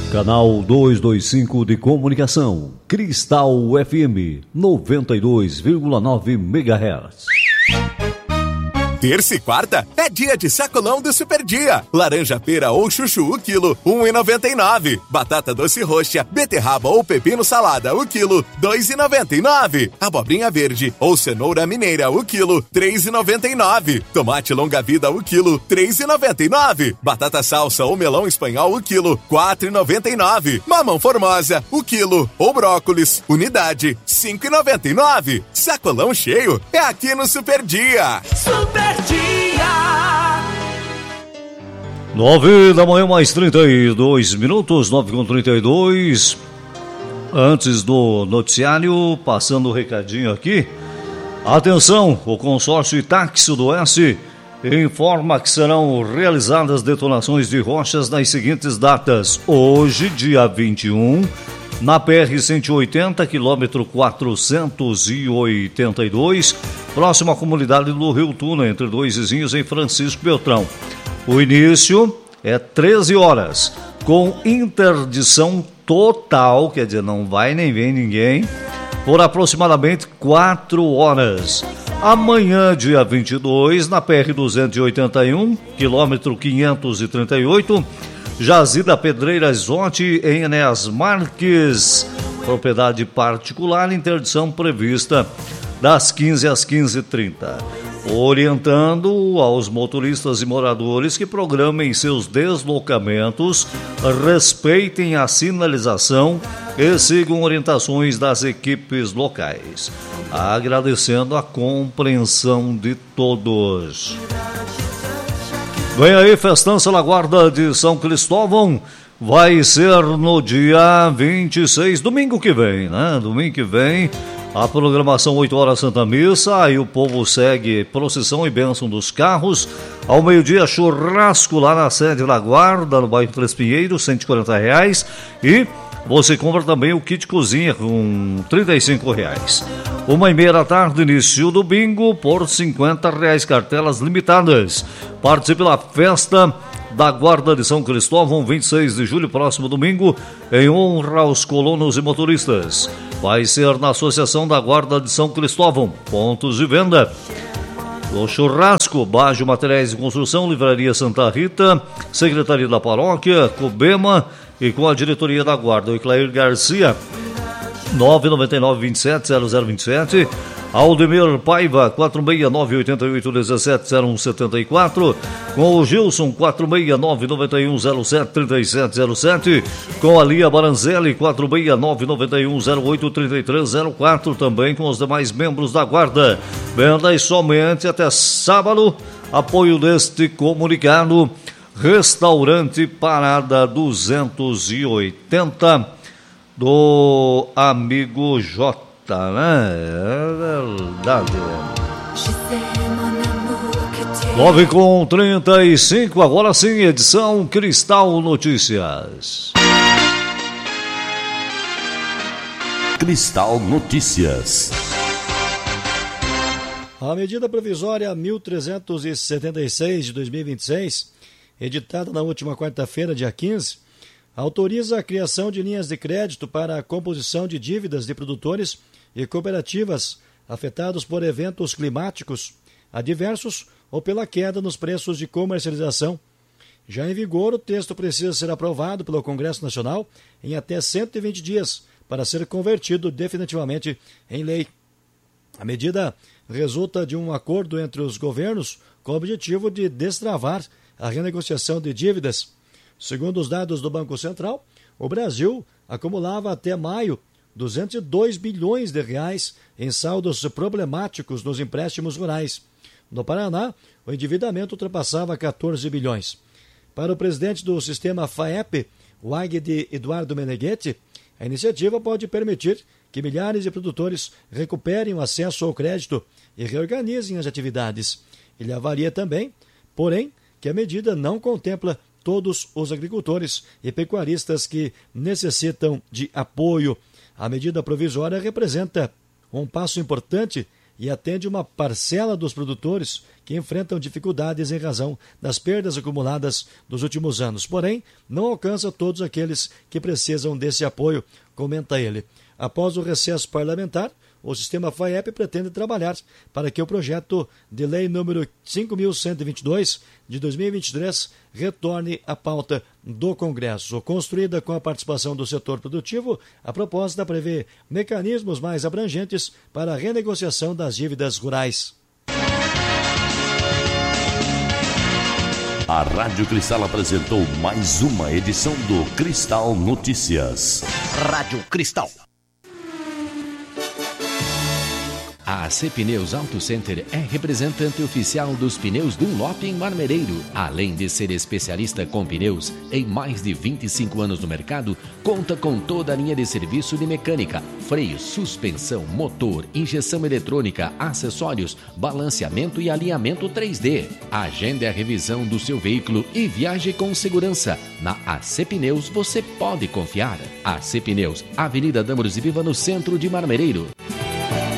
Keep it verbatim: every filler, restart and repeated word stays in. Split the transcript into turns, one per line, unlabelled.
Canal duzentos e vinte e cinco de comunicação, Cristal F M, noventa e dois vírgula nove megahertz.
Terça e quarta é dia de sacolão do Super Dia. Laranja pera ou chuchu o quilo, um real e noventa e nove centavos. Batata doce roxa, beterraba ou pepino salada o quilo, dois reais e noventa e nove centavos. Abobrinha verde ou cenoura mineira o quilo, três reais e noventa e nove centavos. Tomate longa vida o quilo, três reais e noventa e nove centavos. Batata salsa ou melão espanhol o quilo, quatro reais e noventa e nove centavos. Mamão formosa o quilo ou brócolis, unidade, cinco reais e noventa e nove centavos. Sacolão cheio é aqui no Super Dia.
Super Dia.
Nove da manhã, mais trinta e dois minutos, nove com trinta e dois. Antes do noticiário, passando o recadinho aqui. Atenção, o consórcio Itaque Sudoeste informa que serão realizadas detonações de rochas nas seguintes datas. Hoje, dia vinte e um, na P R cento e oitenta, quilômetro quatrocentos e oitenta e dois, próximo à comunidade do Rio Tuna, entre dois vizinhos, em Francisco Beltrão. O início é treze horas, com interdição total, quer dizer, não vai nem vem ninguém, por aproximadamente quatro horas. Amanhã, dia vinte e dois, na P R duzentos e oitenta e um, quilômetro quinhentos e trinta e oito, Jazida Pedreiras Zonte, em Enéas Marques, propriedade particular, interdição prevista das quinze às quinze e trinta. Orientando aos motoristas e moradores que programem seus deslocamentos, respeitem a sinalização e sigam orientações das equipes locais. Agradecendo a compreensão de todos. Vem aí, Festança La Guarda de São Cristóvão, vai ser no dia vinte e seis, domingo que vem, né? Domingo que vem, a programação oito horas Santa Missa, aí o povo segue procissão e bênção dos carros. Ao meio-dia, churrasco lá na sede La Guarda, no bairro Três Pinheiros, cento e quarenta reais. E você compra também o kit cozinha com trinta e cinco reais. Uma e meia da tarde, início do bingo, por cinquenta reais, cartelas limitadas. Participe da festa da Guarda de São Cristóvão, vinte e seis de julho, próximo domingo, em honra aos colonos e motoristas. Vai ser na Associação da Guarda de São Cristóvão, pontos de venda. O churrasco, Bajo Materiais de Construção, Livraria Santa Rita, Secretaria da Paróquia, Cobema e com a diretoria da Guarda, o Iclair Garcia, nove nove nove, vinte e sete, zero zero vinte e sete. Aldemir Paiva, quatro seis nove oito oito um sete zero um sete quatro, com o Gilson, quatro seis nove nove um zero sete três sete zero sete, com a Lia Baranzelli, quatro seis nove nove um zero oito três três zero quatro, também com os demais membros da Guarda. Venda e somente até sábado. Apoio deste comunicado, Restaurante Parada duzentos e oitenta, do amigo J. Né? É verdade. nove com trinta e cinco, agora sim, edição Cristal Notícias.
Cristal Notícias.
A medida provisória mil trezentos e setenta e seis de dois mil e vinte e seis, editada na última quarta-feira, dia quinze, autoriza a criação de linhas de crédito para a composição de dívidas de produtores e cooperativas afetados por eventos climáticos adversos ou pela queda nos preços de comercialização. Já em vigor, o texto precisa ser aprovado pelo Congresso Nacional em até cento e vinte dias para ser convertido definitivamente em lei. A medida resulta de um acordo entre os governos com o objetivo de destravar a renegociação de dívidas. Segundo os dados do Banco Central, o Brasil acumulava até maio duzentos e dois bilhões de reais em saldos problemáticos nos empréstimos rurais. No Paraná, o endividamento ultrapassava quatorze bilhões. Para o presidente do sistema FAEP, Wagner Eduardo Meneghetti, a iniciativa pode permitir que milhares de produtores recuperem o acesso ao crédito e reorganizem as atividades. Ele avalia também, porém, que a medida não contempla todos os agricultores e pecuaristas que necessitam de apoio. A medida provisória representa um passo importante e atende uma parcela dos produtores que enfrentam dificuldades em razão das perdas acumuladas nos últimos anos. Porém, não alcança todos aqueles que precisam desse apoio, comenta ele. Após o recesso parlamentar, o sistema FAEP pretende trabalhar para que o projeto de lei número cinco mil cento e vinte e dois de dois mil e vinte e três retorne à pauta do Congresso. Construída com a participação do setor produtivo, a proposta prevê mecanismos mais abrangentes para a renegociação das dívidas rurais.
A Rádio Cristal apresentou mais uma edição do Cristal Notícias.
Rádio Cristal.
A A C Pneus Auto Center é representante oficial dos pneus Dunlop em Marmereiro. Além de ser especialista com pneus em mais de vinte e cinco anos no mercado, conta com toda a linha de serviço de mecânica, freio, suspensão, motor, injeção eletrônica, acessórios, balanceamento e alinhamento três D. Agende a revisão do seu veículo e viaje com segurança. Na A C Pneus você pode confiar. A C Pneus, Avenida Damaros e Viva, no centro de Marmereiro.